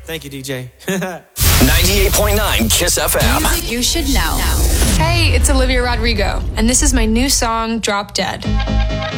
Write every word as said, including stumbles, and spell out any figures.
Thank you, D J. ninety-eight point nine Kiss F M. Music you should know. Hey, it's Olivia Rodrigo, and this is my new song, Drop Dead.